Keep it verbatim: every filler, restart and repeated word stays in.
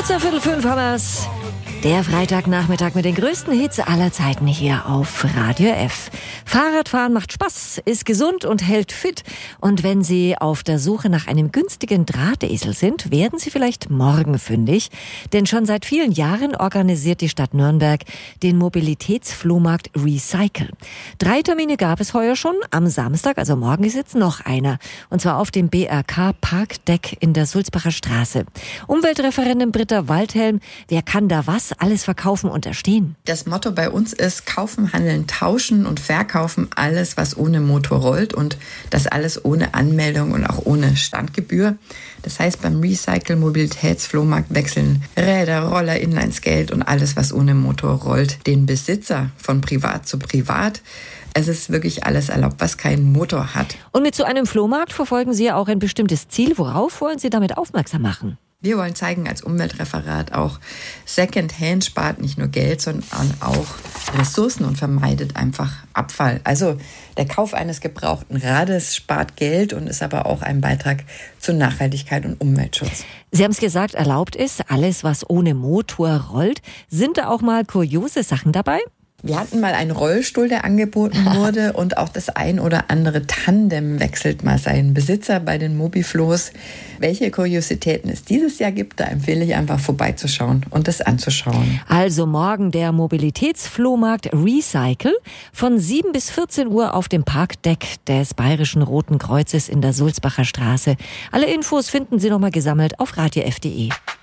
Kurz nach Viertel fünf haben wir's. Der Freitagnachmittag mit den größten Hits aller Zeiten hier auf Radio F. Fahrradfahren macht Spaß, ist gesund und hält fit. Und wenn Sie auf der Suche nach einem günstigen Drahtesel sind, werden Sie vielleicht morgen fündig. Denn schon seit vielen Jahren organisiert die Stadt Nürnberg den Mobilitätsflohmarkt Recycle. Drei Termine gab es heuer schon. Am Samstag, also morgen, ist jetzt noch einer. Und zwar auf dem B R K Parkdeck in der Sulzbacher Straße. Umweltreferentin Britta Waldhelm, wer kann da was alles verkaufen und erstehen? Das Motto bei uns ist kaufen, handeln, tauschen und verkaufen alles, was ohne Motor rollt, und das alles ohne Anmeldung und auch ohne Standgebühr. Das heißt, beim Recycle Mobilitätsflohmarkt wechseln Räder, Roller, Inlineskate und alles, was ohne Motor rollt, den Besitzer von privat zu privat. Es ist wirklich alles erlaubt, was keinen Motor hat. Und mit so einem Flohmarkt verfolgen Sie ja auch ein bestimmtes Ziel. Worauf wollen Sie damit aufmerksam machen? Wir wollen zeigen als Umweltreferat auch, Secondhand spart nicht nur Geld, sondern auch Ressourcen und vermeidet einfach Abfall. Also der Kauf eines gebrauchten Rades spart Geld und ist aber auch ein Beitrag zur Nachhaltigkeit und Umweltschutz. Sie haben es gesagt, erlaubt ist alles, was ohne Motor rollt. Sind da auch mal kuriose Sachen dabei? Wir hatten mal einen Rollstuhl, der angeboten wurde, und auch das ein oder andere Tandem wechselt mal seinen Besitzer bei den Mobiflohs. Welche Kuriositäten es dieses Jahr gibt, da empfehle ich einfach vorbeizuschauen und das anzuschauen. Also morgen der Mobilitätsflohmarkt Recycle von sieben bis vierzehn Uhr auf dem Parkdeck des Bayerischen Roten Kreuzes in der Sulzbacher Straße. Alle Infos finden Sie nochmal gesammelt auf radio f punkt de.